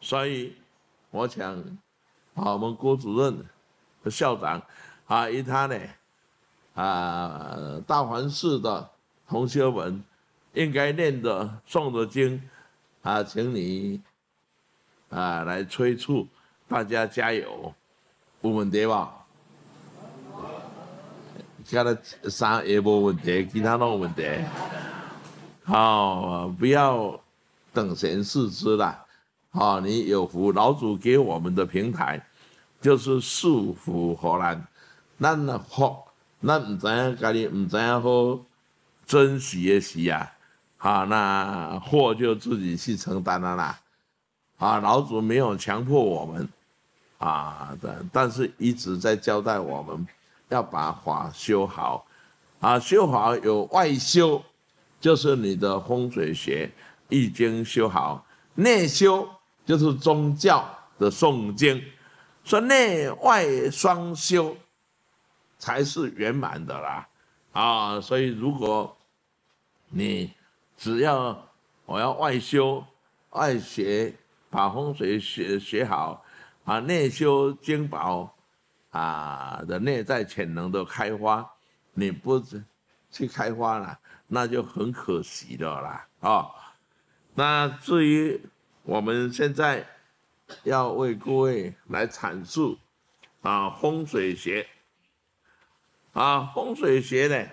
所以我想，我们郭主任和校长以他呢大环寺的同学们应该念的诵的经请你来催促大家加油，有问题吧？刚才啥也没问题，其他都有问题。不要等闲视之啦。你有福，老祖给我们的平台就是祝福荷兰。咱的福，咱唔知影家己唔知影好珍惜的时那祸就自己去承担了啦。老祖没有强迫我们但是一直在交代我们要把法修好修好有外修，就是你的风水学、易经修好；内修就是宗教的诵经，所以内外双修才是圆满的啦。所以如果你只要我要外修、外学，把风水学好内修经宝的内在潜能的开发，你不去开发了，那就很可惜了啦那至于我们现在要为各位来阐述风水学风水学呢，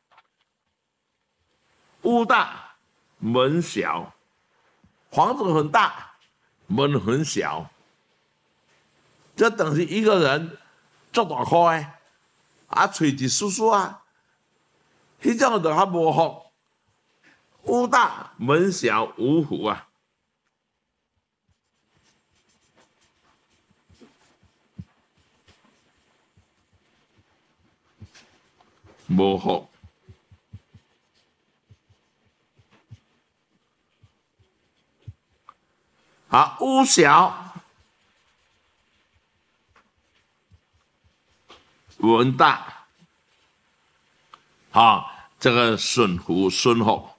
屋大门小，房子很大，门很小，这等于一个人做大块嘴一叔叔迄种就较无福。屋大门小无福无福。屋小门大这个顺福顺福